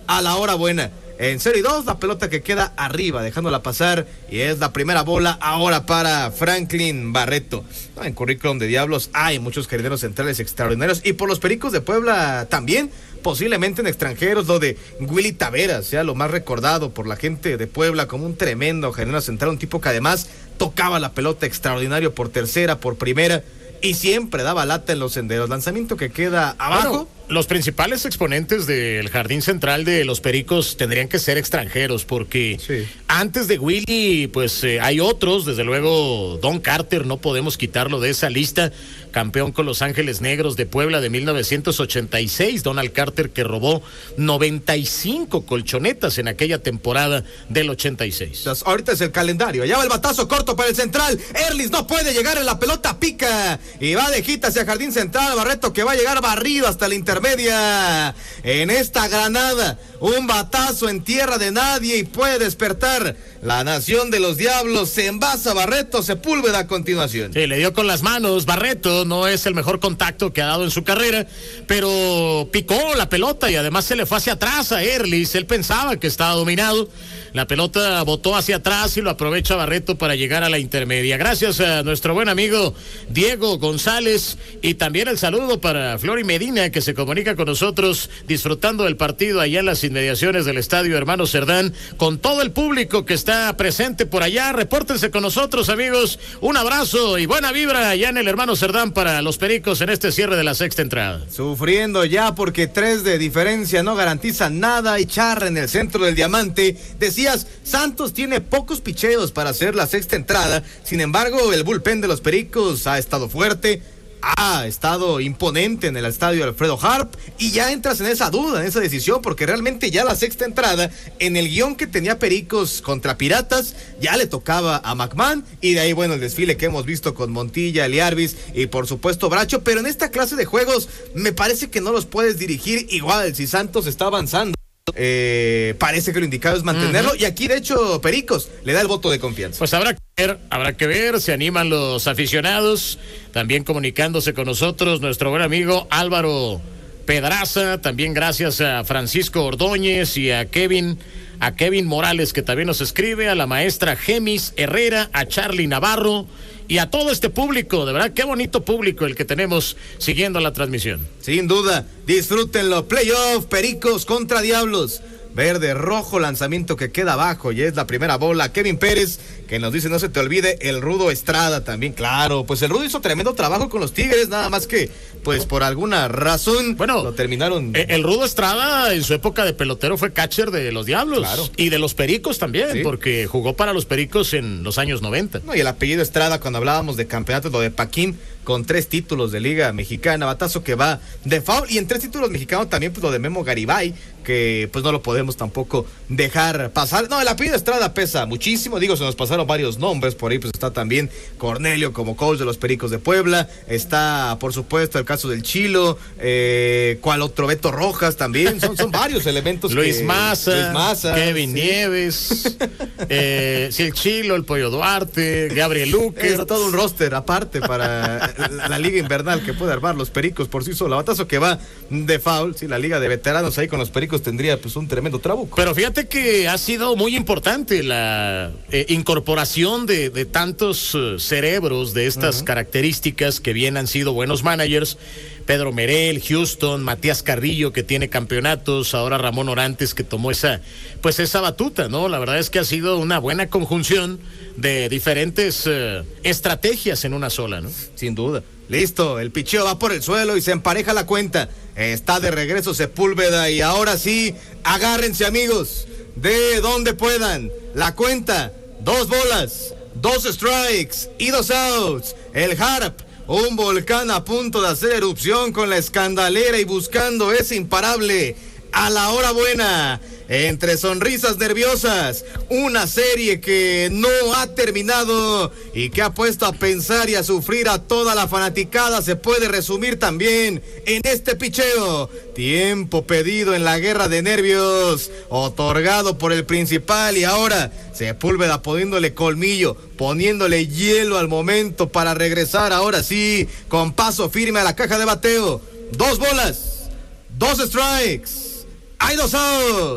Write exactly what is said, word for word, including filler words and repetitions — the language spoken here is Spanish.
a la hora buena. En cero y dos, la pelota que queda arriba, dejándola pasar, y es la primera bola ahora para Franklin Barreto. No, en currículum de Diablos hay muchos jardineros centrales extraordinarios, y por los Pericos de Puebla también, posiblemente en extranjeros, lo de Willy Taveras, sea lo más recordado por la gente de Puebla como un tremendo jardinero central, un tipo que además tocaba la pelota extraordinario por tercera, por primera, y siempre daba lata en los senderos. Lanzamiento que queda abajo. Bueno, los principales exponentes del jardín central de los Pericos tendrían que ser extranjeros, porque sí. Antes de Willy, pues eh, hay otros, desde luego Don Carter, no podemos quitarlo de esa lista, campeón con Los Ángeles Negros de Puebla de mil novecientos ochenta y seis, Donald Carter, que robó noventa y cinco colchonetas en aquella temporada del ochenta y seis. Entonces, ahorita es el calendario, allá va el batazo corto para el central, Erlis no puede llegar en la pelota, pica, y va de hit hacia jardín central, Barreto que va a llegar barrido hasta la intermedia, en esta granada, un batazo en tierra de nadie y puede despertar la nación de los Diablos. Se envasa Barreto, Sepúlveda a continuación. Sí, le dio con las manos. Barreto no es el mejor contacto que ha dado en su carrera, pero picó la pelota y además se le fue hacia atrás a Erlis. Él pensaba que estaba dominado. La pelota botó hacia atrás y lo aprovecha Barreto para llegar a la intermedia. Gracias a nuestro buen amigo Diego González, y también el saludo para Flori Medina, que se comunica con nosotros disfrutando del partido allá en las inmediaciones del Estadio Hermano Cerdán, con todo el público que está presente por allá. Repórtense con nosotros, amigos. Un abrazo y buena vibra allá en el Hermano Cerdán para los Pericos en este cierre de la sexta entrada. Sufriendo ya porque tres de diferencia no garantizan nada, y Charra en el centro del diamante. Decías, Santos tiene pocos picheos para hacer la sexta entrada, sin embargo el bullpen de los Pericos ha estado fuerte, ha estado imponente en el estadio Alfredo Harp, y ya entras en esa duda, en esa decisión, porque realmente ya la sexta entrada, en el guión que tenía Pericos contra Piratas, ya le tocaba a McMahon, y de ahí, bueno, el desfile que hemos visto con Montilla, Eliarvis y por supuesto Bracho, pero en esta clase de juegos me parece que no los puedes dirigir igual si Santos está avanzando. Eh, parece que lo indicado es mantenerlo, uh-huh. Y aquí de hecho Pericos le da el voto de confianza. Pues habrá que ver, habrá que ver, se animan los aficionados, también comunicándose con nosotros nuestro buen amigo Álvaro Pedraza, también gracias a Francisco Ordóñez y a Kevin, a Kevin Morales, que también nos escribe, a la maestra Gemis Herrera, a Charlie Navarro y a todo este público. De verdad, qué bonito público el que tenemos siguiendo la transmisión. Sin duda, disfrútenlo. Playoff, Pericos contra Diablos. Verde, rojo, lanzamiento que queda abajo y es la primera bola. Kevin Pérez, que nos dice, no se te olvide, el Rudo Estrada también, claro, pues el Rudo hizo tremendo trabajo con los Tigres, nada más que, pues por alguna razón, bueno, lo terminaron. El Rudo Estrada en su época de pelotero fue catcher de los Diablos, claro, y de los Pericos también, ¿sí? Porque jugó para los Pericos en los años noventa. No, y el apellido Estrada, cuando hablábamos de campeonatos, lo de Paquín, con tres títulos de Liga Mexicana, batazo que va de foul, y en tres títulos mexicanos también, pues lo de Memo Garibay, que pues no lo podemos tampoco dejar pasar. No, el apellido Estrada pesa muchísimo, digo, se nos pasaron varios nombres, por ahí pues está también Cornelio como coach de los Pericos de Puebla, está por supuesto el caso del Chilo, eh, cuál otro, Beto Rojas también, son, son varios elementos. Luis que, Maza, Luis Maza, Kevin sí. Nieves, eh, sí, el Chilo, el Pollo Duarte, Gabriel Luque. Está todo un roster aparte para la liga invernal que puede armar los Pericos por sí sola. Batazo que va de foul, sí, la liga de veteranos ahí con los Pericos tendría pues un tremendo trabuco. Pero fíjate que ha sido muy importante la eh, incorporación de, de tantos uh, cerebros de estas uh-huh. características, que bien han sido buenos managers. Pedro Merel, Houston, Matías Carrillo, que tiene campeonatos, ahora Ramón Orantes, que tomó esa, pues esa batuta, ¿no? La verdad es que ha sido una buena conjunción de diferentes uh, estrategias en una sola, ¿no? Sin duda. Listo, el picheo va por el suelo y se empareja la cuenta. Está de regreso Sepúlveda y ahora sí, agárrense, amigos, de donde puedan. La cuenta, dos bolas, dos strikes y dos outs. El Harp, un volcán a punto de hacer erupción con la escandalera y buscando ese imparable a la hora buena. Entre sonrisas nerviosas, una serie que no ha terminado y que ha puesto a pensar y a sufrir a toda la fanaticada, se puede resumir también en este picheo. Tiempo pedido en la guerra de nervios, otorgado por el principal, y ahora Sepúlveda poniéndole colmillo, poniéndole hielo al momento para regresar ahora sí, con paso firme a la caja de bateo. Dos bolas, dos strikes, hay dos outs.